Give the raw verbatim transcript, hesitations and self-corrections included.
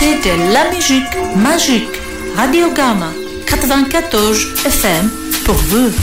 écoutez de la musique magique. Radio Gamma quatre-vingt-quatorze F M pour vous.